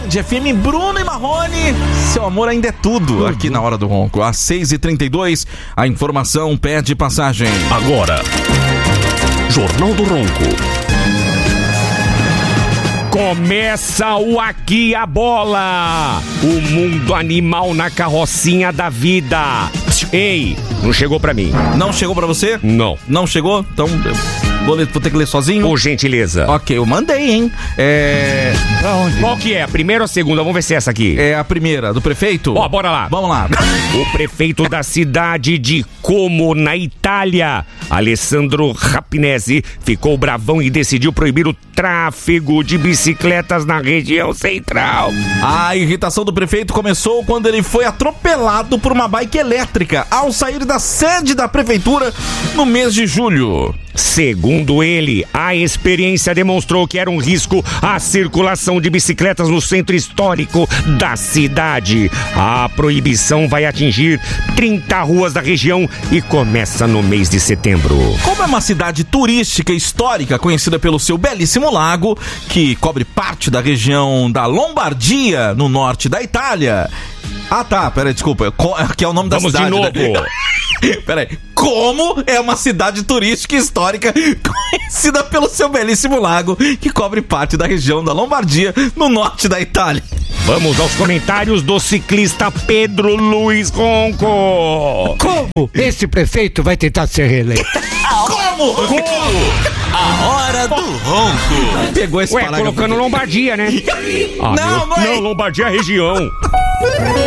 Band FM, Bruno e Marrone. Seu amor ainda é tudo aqui na Hora do Ronco. Às 6h32, a informação pede passagem. Agora, Jornal do Ronco. Começa o Aqui a Bola, o mundo animal na carrocinha da vida. Ei, não chegou pra mim. Não chegou pra você? Não. Não chegou? Então vou ter que ler sozinho? Por gentileza. Ok, eu mandei, hein? Pra onde? Qual que é? A primeira ou a segunda? Vamos ver se é essa aqui. É a primeira, do prefeito? Ó, bora lá. Vamos lá. O prefeito da cidade de Como, na Itália, Alessandro Rapinesi, ficou bravão e decidiu proibir o tráfego de bicicletas na região central. A irritação do prefeito começou quando ele foi atropelado por uma bike elétrica ao sair da sede da prefeitura no mês de julho. Segundo ele, a experiência demonstrou que era um risco à circulação de bicicletas no centro histórico da cidade. A proibição vai atingir 30 ruas da região e começa no mês de setembro. Como é uma cidade turística histórica conhecida pelo seu belíssimo lago, que cobre parte da região da Lombardia, no norte da Itália... Ah, tá, peraí, desculpa, que é o nome da cidade. Vamos de novo. Peraí, Como é uma cidade turística histórica conhecida pelo seu belíssimo lago, que cobre parte da região da Lombardia, no norte da Itália. Vamos aos comentários do ciclista Pedro Luiz Ronco. Como esse prefeito vai tentar ser reeleito? Como? A Hora do Ronco. Pegou esse parágrafo. Colocando Lombardia, né? Não, não é. Não, Lombardia é a região.